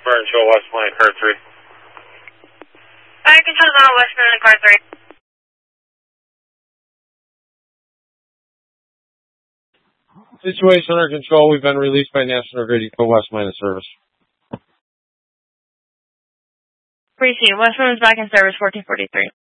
Fire Control, West Line, car 3. Fire Control, West Line, car 3. Situation under control. We've been released by National Grid Eco West Line of service. Appreciate it. West Line is back in service, 1443.